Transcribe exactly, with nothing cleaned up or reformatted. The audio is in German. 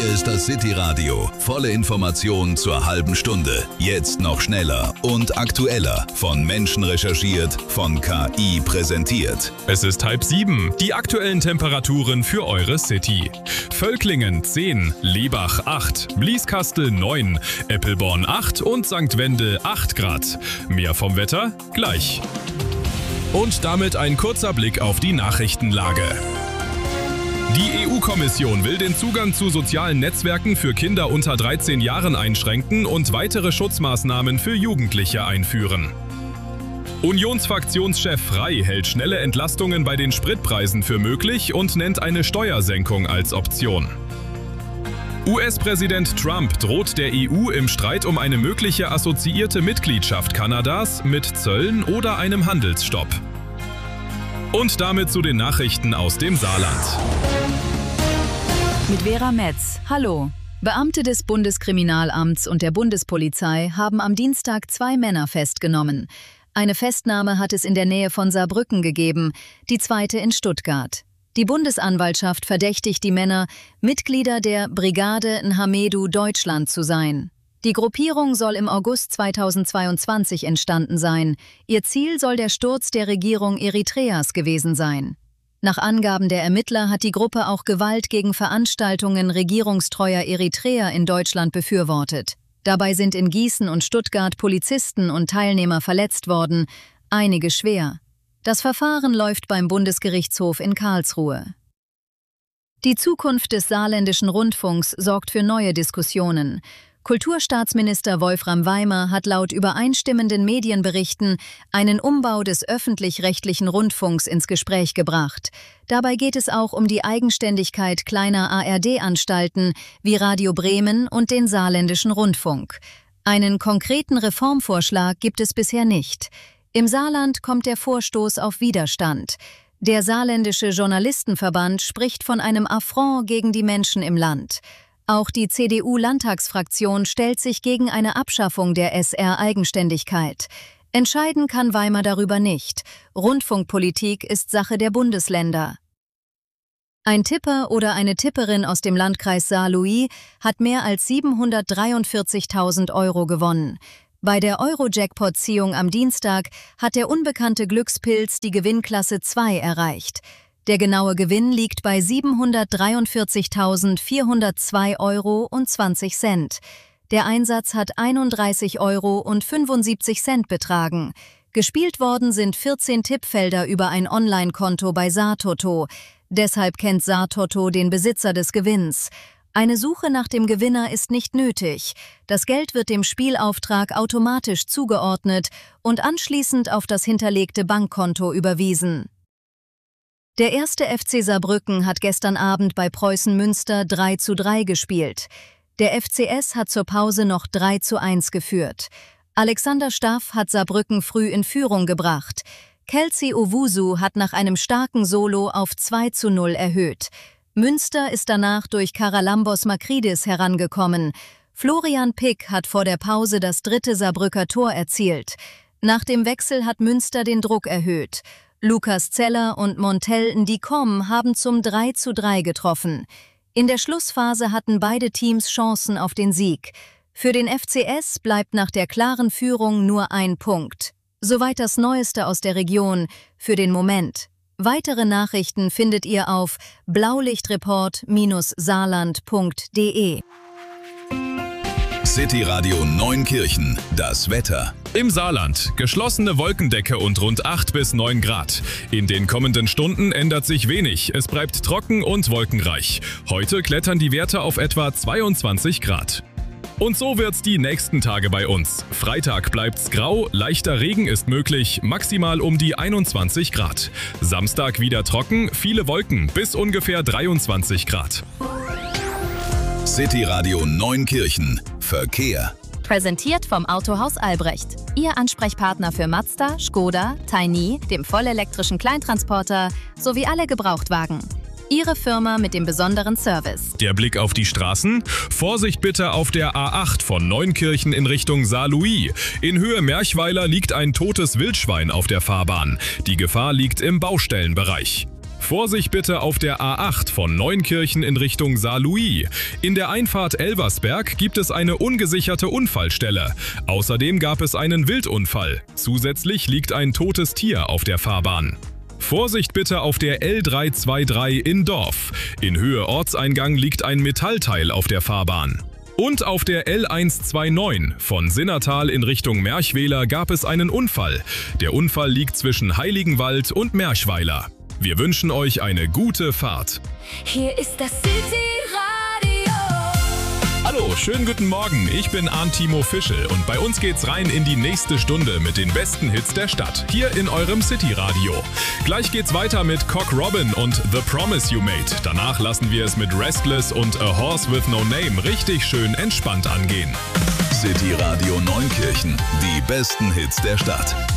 Hier ist das City Radio. Volle Informationen zur halben Stunde. Jetzt noch schneller und aktueller. Von Menschen recherchiert, von K I präsentiert. Es ist halb sieben. Die aktuellen Temperaturen für eure City. Völklingen zehn, Lebach acht, Blieskastel neun, Eppelborn acht und Sankt Wendel acht Grad. Mehr vom Wetter gleich. Und damit ein kurzer Blick auf die Nachrichtenlage. Die E U-Kommission will den Zugang zu sozialen Netzwerken für Kinder unter dreizehn Jahren einschränken und weitere Schutzmaßnahmen für Jugendliche einführen. Unionsfraktionschef Frey hält schnelle Entlastungen bei den Spritpreisen für möglich und nennt eine Steuersenkung als Option. U S-Präsident Trump droht der E U im Streit um eine mögliche assoziierte Mitgliedschaft Kanadas mit Zöllen oder einem Handelsstopp. Und damit zu den Nachrichten aus dem Saarland. Mit Vera Metz. Hallo. Beamte des Bundeskriminalamts und der Bundespolizei haben am Dienstag zwei Männer festgenommen. Eine Festnahme hat es in der Nähe von Saarbrücken gegeben, die zweite in Stuttgart. Die Bundesanwaltschaft verdächtigt die Männer, Mitglieder der Brigade Nhamedu Deutschland zu sein. Die Gruppierung soll im August zweitausendzweiundzwanzig entstanden sein. Ihr Ziel soll der Sturz der Regierung Eritreas gewesen sein. Nach Angaben der Ermittler hat die Gruppe auch Gewalt gegen Veranstaltungen regierungstreuer Eritreer in Deutschland befürwortet. Dabei sind in Gießen und Stuttgart Polizisten und Teilnehmer verletzt worden, einige schwer. Das Verfahren läuft beim Bundesgerichtshof in Karlsruhe. Die Zukunft des saarländischen Rundfunks sorgt für neue Diskussionen. Kulturstaatsminister Wolfram Weimer hat laut übereinstimmenden Medienberichten einen Umbau des öffentlich-rechtlichen Rundfunks ins Gespräch gebracht. Dabei geht es auch um die Eigenständigkeit kleiner A R D-Anstalten wie Radio Bremen und den saarländischen Rundfunk. Einen konkreten Reformvorschlag gibt es bisher nicht. Im Saarland kommt der Vorstoß auf Widerstand. Der saarländische Journalistenverband spricht von einem Affront gegen die Menschen im Land. Auch die C D U-Landtagsfraktion stellt sich gegen eine Abschaffung der S R-Eigenständigkeit. Entscheiden kann Weimer darüber nicht. Rundfunkpolitik ist Sache der Bundesländer. Ein Tipper oder eine Tipperin aus dem Landkreis Saarlouis hat mehr als siebenhundertdreiundvierzigtausend Euro gewonnen. Bei der Euro-Jackpot-Ziehung am Dienstag hat der unbekannte Glückspilz die Gewinnklasse zwei erreicht. Der genaue Gewinn liegt bei siebenhundertdreiundvierzigtausendvierhundertzwei Euro und zwanzig Cent. Der Einsatz hat einunddreißig Euro und fünfundsiebzig Cent betragen. Gespielt worden sind vierzehn Tippfelder über ein Online-Konto bei Saartoto. Deshalb kennt Saartoto den Besitzer des Gewinns. Eine Suche nach dem Gewinner ist nicht nötig. Das Geld wird dem Spielauftrag automatisch zugeordnet und anschließend auf das hinterlegte Bankkonto überwiesen. Der erste F C Saarbrücken hat gestern Abend bei Preußen Münster drei zu drei gespielt. Der F C S hat zur Pause noch drei zu eins geführt. Alexander Staff hat Saarbrücken früh in Führung gebracht. Kelsey Owusu hat nach einem starken Solo auf zwei zu null erhöht. Münster ist danach durch Karalambos Makridis herangekommen. Florian Pick hat vor der Pause das dritte Saarbrücker Tor erzielt. Nach dem Wechsel hat Münster den Druck erhöht. Lukas Zeller und Montel Ndikom haben zum drei zu drei getroffen. In der Schlussphase hatten beide Teams Chancen auf den Sieg. Für den F C S bleibt nach der klaren Führung nur ein Punkt. Soweit das Neueste aus der Region für den Moment. Weitere Nachrichten findet ihr auf blaulichtreport Bindestrich saarland Punkt de. City Radio Neunkirchen. Das Wetter. Im Saarland geschlossene Wolkendecke und rund acht bis neun Grad. In den kommenden Stunden ändert sich wenig. Es bleibt trocken und wolkenreich. Heute klettern die Werte auf etwa zweiundzwanzig Grad. Und so wird's die nächsten Tage bei uns. Freitag bleibt's grau, leichter Regen ist möglich, maximal um die einundzwanzig Grad. Samstag wieder trocken, viele Wolken, bis ungefähr dreiundzwanzig Grad. City Radio Neunkirchen. Verkehr. Präsentiert vom Autohaus Albrecht. Ihr Ansprechpartner für Mazda, Skoda, Tiny, dem vollelektrischen Kleintransporter sowie alle Gebrauchtwagen. Ihre Firma mit dem besonderen Service. Der Blick auf die Straßen? Vorsicht bitte auf der A acht von Neunkirchen in Richtung Saarlouis. In Höhe Merchweiler liegt ein totes Wildschwein auf der Fahrbahn. Die Gefahr liegt im Baustellenbereich. Vorsicht bitte auf der A acht von Neunkirchen in Richtung Saarlouis. In der Einfahrt Elversberg gibt es eine ungesicherte Unfallstelle. Außerdem gab es einen Wildunfall. Zusätzlich liegt ein totes Tier auf der Fahrbahn. Vorsicht bitte auf der L dreihundertzweiundzwanzig in Dorf. In Höhe Ortseingang liegt ein Metallteil auf der Fahrbahn. Und auf der L hundertneunundzwanzig von Sinnertal in Richtung Merchweiler gab es einen Unfall. Der Unfall liegt zwischen Heiligenwald und Merchweiler. Wir wünschen euch eine gute Fahrt. Hier ist das City Radio. Hallo, schönen guten Morgen. Ich bin Arndt Timo Fischel und bei uns geht's rein in die nächste Stunde mit den besten Hits der Stadt, hier in eurem City Radio. Gleich geht's weiter mit Cock Robin und The Promise You Made. Danach lassen wir es mit Restless und A Horse with No Name richtig schön entspannt angehen. City Radio Neunkirchen, die besten Hits der Stadt.